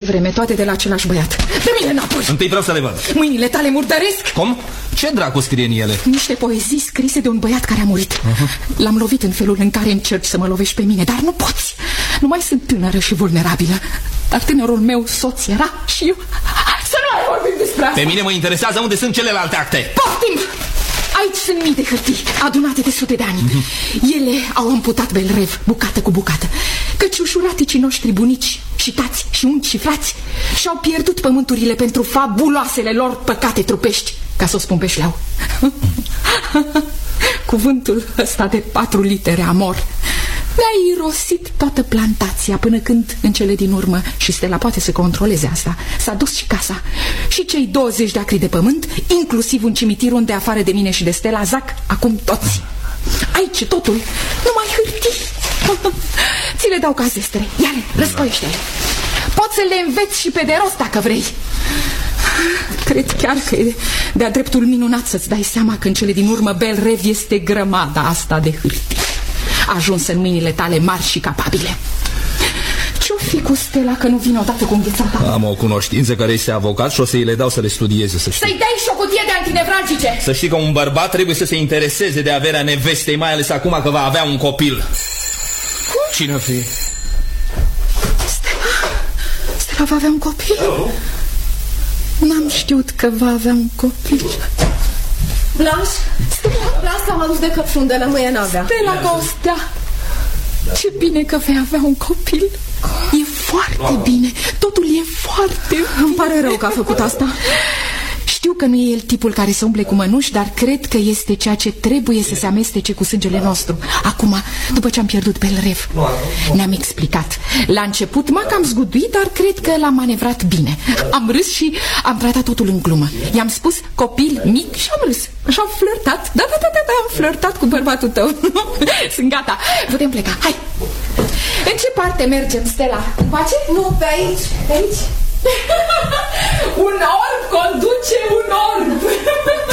vreme, toate de la același băiat. Dă-mi-le înapoi! Întâi vreau să le văd. Mâinile tale murdăresc. Cum? Ce dracu scrie în ele? Niște poezii scrise de un băiat care a murit. L-am lovit în felul în care încerci să mă lovești pe mine, dar nu poți. Nu mai sunt tânără și vulnerabilă. Dar tânărul meu soț era și eu. Să nu mai vorbim despre asta. Pe mine mă interesează unde sunt celelalte acte. Poftim! Aici sunt mii de hârtii, adunate de sute de ani. Ele au amputat Belrev, bucată cu bucată, căci ușuraticii noștri bunici și tați și unchi și frați și-au pierdut pământurile pentru fabuloasele lor păcate trupești, ca să o spun pe șleau. Cuvântul ăsta de 4 litere, amor, mi-a irosit toată plantația, până când, în cele din urmă, și Stella poate să controleze asta, s-a dus și casa. Și cei 20 de acri de pământ, inclusiv un cimitir unde, afară de mine și de Stella, zac acum toți. Aici totul, numai hârtii. Ți le dau ca zestre. Ia-le, răscoiește-le. Poți să le înveți și pe de rost dacă vrei. Cred chiar că e de-a dreptul minunat să-ți dai seama că în cele din urmă Belrev este grămada asta de hârtii, ajuns în mâinile tale mari și capabile. Ce-o fi cu Stella că nu vine odată cu înghețata? Am o cunoștință care este avocat și o să-i le dau să le studieze, să știi. Să-i dai și o cutie de antinevralgice. Să știi că un bărbat trebuie să se intereseze de averea nevestei, mai ales acum că va avea un copil. Cum? Cine-o fi? Stella va avea un copil? N-am știut că va avea un copil. Las, am adus de căpșundă, mâine n-avea. Stella ca o stea. Ce bine că vei avea un copil. E foarte bine. Totul e foarte bine. Îmi pare rău că a făcut asta. Știu că nu e el tipul care să umble cu mănuși, dar cred că este ceea ce trebuie să se amestece cu sângele nostru. Acum, după ce am pierdut Belrev, ne-am explicat. La început m-a cam zguduit, dar cred că l-am manevrat bine. Am râs și am tratat totul în glumă. I-am spus copil mic și am râs. Și am flirtat. Da, am flirtat cu bărbatul tău. Sunt gata, putem pleca. Hai! În ce parte mergem, Stella? Încoace? Nu, pe aici. Pe aici? Un orb conduce un orb.